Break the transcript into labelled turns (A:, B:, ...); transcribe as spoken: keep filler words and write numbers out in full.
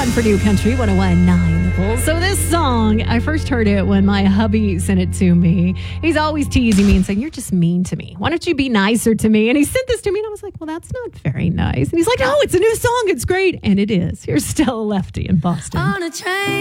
A: one for New Country one oh one point nine. So this song, I first heard it when my hubby sent it to me. He's always teasing me and saying, you're just mean to me. Why don't you be nicer to me? And he sent this to me and I was like, well, that's not very nice. And he's like, no, it's a new song. It's great. And it is. Here's Stella Lefty in Boston.
B: On a train.